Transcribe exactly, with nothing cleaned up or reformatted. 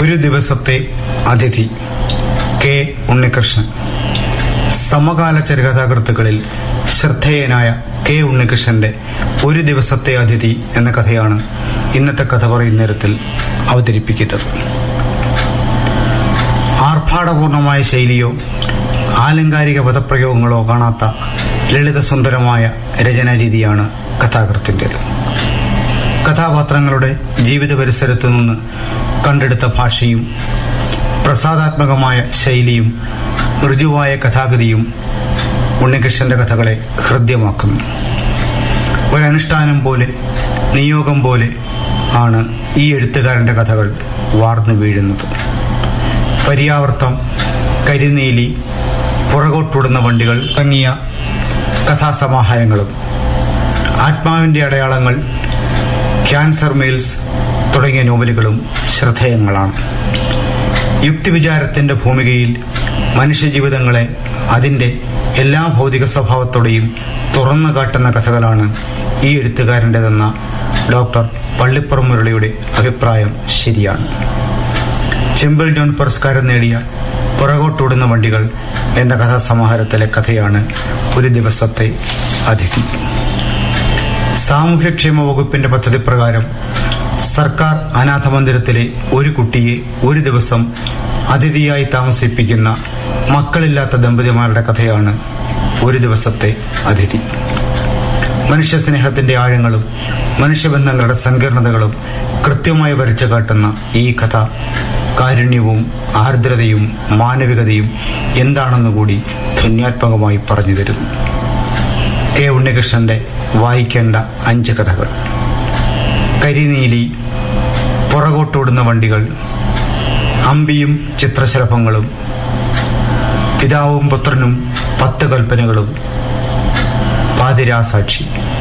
ഒരു ദിവസത്തെ അതിഥി കെ ഉണ്ണികൃഷ്ണൻ. സമകാല ചെറുകഥാകൃത്തുക്കളിൽ ശ്രദ്ധേയനായ കെ ഉണ്ണികൃഷ്ണന്റെ ഒരു ദിവസത്തെ അതിഥി എന്ന കഥയാണ് ഇന്നത്തെ കഥ പറയുന്ന നേരത്തിൽ അവതരിപ്പിക്കുന്നത്. ആർഭാടപൂർണമായ ശൈലിയോ ആലങ്കാരിക പദപ്രയോഗങ്ങളോ കാണാത്ത ലളിതസുന്ദരമായ രചനാരീതിയാണ് കഥാകൃത്തിൻ്റെത്. കഥാപാത്രങ്ങളുടെ ജീവിത പരിസരത്തു നിന്ന് കണ്ടെടുത്ത ഭാഷയും പ്രസാദാത്മകമായ ശൈലിയും ഋജുവായ കഥാഗതിയും ഉണ്ണികൃഷ്ണന്റെ കഥകളെ ഹൃദ്യമാക്കുന്നു. ഒരനുഷ്ഠാനം പോലെ, നിയോഗം പോലെ ആണ് ഈ എഴുത്തുകാരന്റെ കഥകൾ വാർന്നു വീഴുന്നത്. പര്യാവർത്തം, കരിനീലി, പുറകോട്ടുടുന്ന വണ്ടികൾ തുടങ്ങിയ കഥാസമാഹാരങ്ങളും ആത്മാവിന്റെ അടയാളങ്ങൾ, ക്യാൻസർ മെയിൽസ് തുടങ്ങിയ നോവലുകളും ശ്രദ്ധേയങ്ങളാണ്. യുക്തിവിചാരത്തിന്റെ ഭൂമികയിൽ മനുഷ്യജീവിതങ്ങളെ അതിന്റെ എല്ലാ ഭൗതിക സ്വഭാവത്തോടെയും തുറന്നു കാട്ടുന്ന കഥകളാണ് ഈ എഴുത്തുകാരൻ്റെതെന്ന ഡോക്ടർ പള്ളിപ്പുറം മുരളിയുടെ അഭിപ്രായം ശരിയാണ്. ചിമ്പിൾഡൺ പുരസ്കാരം നേടിയ പുറകോട്ടുടുന്ന വണ്ടികൾ എന്ന കഥാസമാഹാരത്തിലെ കഥയാണ് ഒരു ദിവസത്തെ അതിഥി. സാമൂഹ്യക്ഷേമ വകുപ്പിന്റെ പദ്ധതി പ്രകാരം സർക്കാർ അനാഥ മന്ദിരത്തിലെ ഒരു കുട്ടിയെ ഒരു ദിവസം അതിഥിയായി താമസിപ്പിക്കുന്ന മക്കളില്ലാത്ത ദമ്പതിമാരുടെ കഥയാണ് ഒരു ദിവസത്തെ അതിഥി. മനുഷ്യസ്നേഹത്തിന്റെ ആഴങ്ങളും മനുഷ്യബന്ധങ്ങളുടെ സങ്കീർണതകളും കൃത്യമായി വരച്ചു കാട്ടുന്ന ഈ കഥ കാരുണ്യവും ആർദ്രതയും മാനവികതയും എന്താണെന്നുകൂടി ധ്വന്യാത്മകമായി പറഞ്ഞു തരുന്നു. കെ ഉണ്ണികൃഷ്ണന്റെ വായിക്കേണ്ട അഞ്ച് കഥകൾ: കരിനീലി, പുറകോട്ടോടുന്ന വണ്ടികൾ, അമ്പിയും ചിത്രശലഭങ്ങളും, പിതാവും പുത്രനും പത്ത് കൽപ്പനകളും, പാതിരാസാക്ഷി.